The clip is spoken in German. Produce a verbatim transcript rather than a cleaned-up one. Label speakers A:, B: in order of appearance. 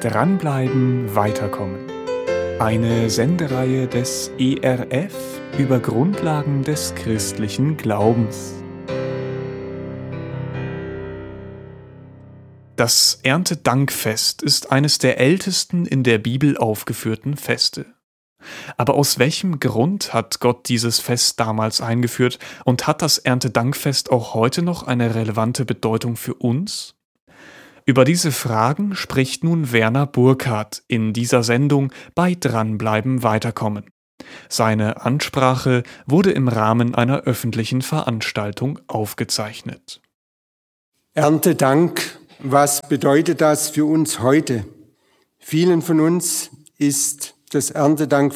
A: Dranbleiben, weiterkommen. Eine Sendereihe des E R F über Grundlagen des christlichen Glaubens. Das Erntedankfest ist eines der ältesten in der Bibel aufgeführten Feste. Aber aus welchem Grund hat Gott dieses Fest damals eingeführt und hat das Erntedankfest auch heute noch eine relevante Bedeutung für uns? Über diese Fragen spricht nun Werner Burkhardt in dieser Sendung bei Dranbleiben, weiterkommen. Seine Ansprache wurde im Rahmen einer öffentlichen Veranstaltung aufgezeichnet.
B: Erntedank, was bedeutet das für uns heute? Vielen von uns ist das Erntedank